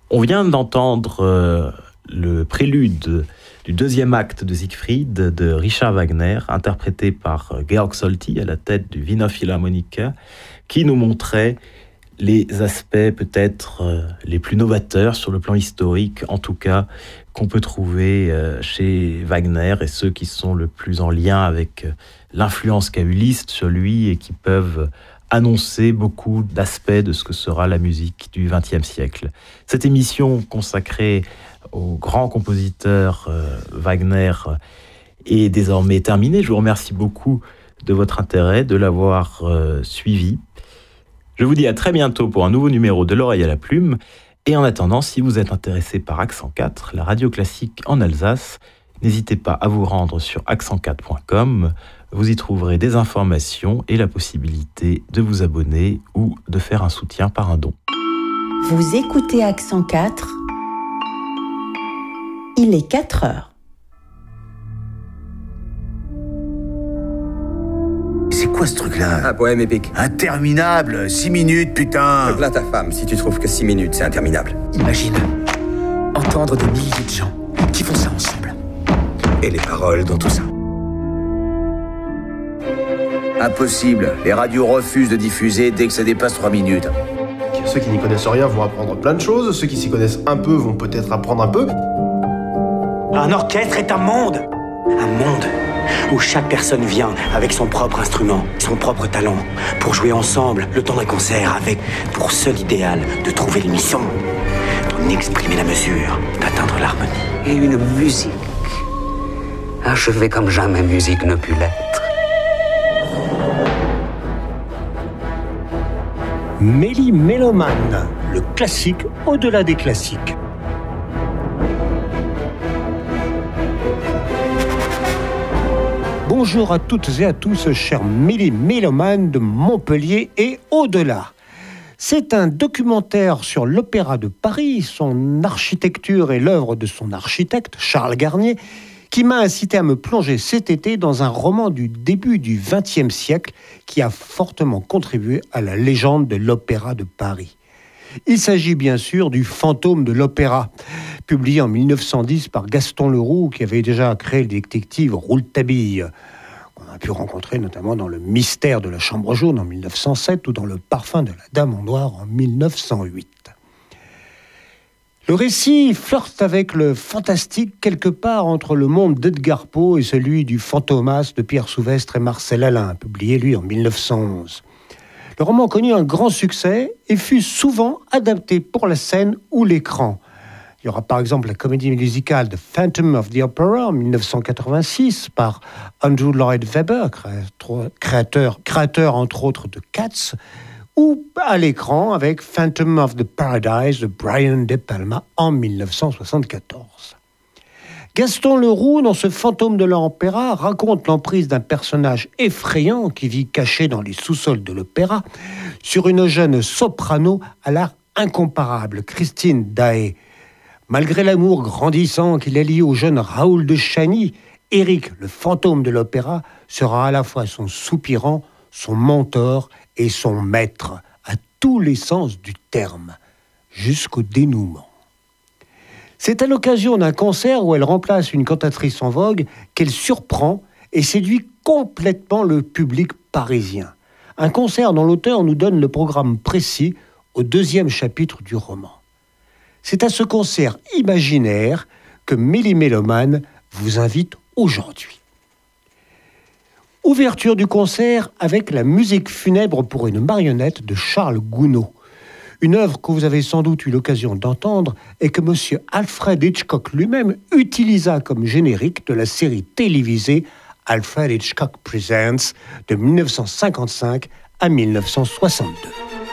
On vient d'entendre le prélude du deuxième acte de Siegfried de Richard Wagner, interprété par Georg Solti à la tête du Wiener Philharmoniker, qui nous montrait les aspects peut-être les plus novateurs sur le plan historique, en tout cas, qu'on peut trouver chez Wagner, et ceux qui sont le plus en lien avec l'influence qu'a eu Liszt sur lui et qui peuvent annoncer beaucoup d'aspects de ce que sera la musique du XXe siècle. Cette émission consacrée au grand compositeur Wagner est désormais terminée. Je vous remercie beaucoup de votre intérêt, de l'avoir suivi. Je vous dis à très bientôt pour un nouveau numéro de l'Oreille à la Plume. Et en attendant, si vous êtes intéressé par Accent 4, la radio classique en Alsace, n'hésitez pas à vous rendre sur accent4.com. Vous y trouverez des informations et la possibilité de vous abonner ou de faire un soutien par un don. Vous écoutez Accent 4. Il est 4 heures. C'est quoi ce truc-là? Un poème épique. Interminable, 6 minutes, putain. Là ta femme, si tu trouves que 6 minutes, c'est interminable. Imagine, entendre des milliers de gens qui font ça ensemble. Et les paroles dans tout ça. Impossible, les radios refusent de diffuser dès que ça dépasse 3 minutes. Ceux qui n'y connaissent rien vont apprendre plein de choses, ceux qui s'y connaissent un peu vont peut-être apprendre un peu. Un orchestre est un monde où chaque personne vient avec son propre instrument, son propre talent, pour jouer ensemble le temps d'un concert avec pour seul idéal de trouver l'unisson, d'en exprimer la mesure, d'atteindre l'harmonie. Et une musique achevée comme jamais musique ne put l'être. Méli-Mélomane, le classique au-delà des classiques. Bonjour à toutes et à tous, chers Méli-Mélomanes de Montpellier et au-delà. C'est un documentaire sur l'Opéra de Paris, son architecture et l'œuvre de son architecte, Charles Garnier, qui m'a incité à me plonger cet été dans un roman du début du XXe siècle qui a fortement contribué à la légende de l'Opéra de Paris. Il s'agit bien sûr du Fantôme de l'Opéra, publié en 1910 par Gaston Leroux, qui avait déjà créé le détective Rouletabille, qu'on a pu rencontrer notamment dans Le Mystère de la Chambre jaune en 1907 ou dans Le Parfum de la Dame en noir en 1908. Le récit flirte avec le fantastique quelque part entre le monde d'Edgar Poe et celui du Fantomas de Pierre Souvestre et Marcel Alain, publié lui en 1911. Le roman connut un grand succès et fut souvent adapté pour la scène ou l'écran. Il y aura par exemple la comédie musicale The Phantom of the Opera en 1986 par Andrew Lloyd Webber, créateur entre autres de Cats, ou à l'écran avec Phantom of the Paradise de Brian De Palma en 1974. Gaston Leroux, dans ce Fantôme de l'Opéra, raconte l'emprise d'un personnage effrayant qui vit caché dans les sous-sols de l'opéra sur une jeune soprano à l'art incomparable, Christine Daae. Malgré l'amour grandissant qu'il a lié au jeune Raoul de Chagny, Éric, le fantôme de l'opéra, sera à la fois son soupirant, son mentor et son maître, à tous les sens du terme, jusqu'au dénouement. C'est à l'occasion d'un concert où elle remplace une cantatrice en vogue qu'elle surprend et séduit complètement le public parisien. Un concert dont l'auteur nous donne le programme précis au 2e chapitre du roman. C'est à ce concert imaginaire que Méli-Mélomane vous invite aujourd'hui. Ouverture du concert avec la musique funèbre pour une marionnette de Charles Gounod. Une œuvre que vous avez sans doute eu l'occasion d'entendre et que M. Alfred Hitchcock lui-même utilisa comme générique de la série télévisée Alfred Hitchcock Presents de 1955 à 1962.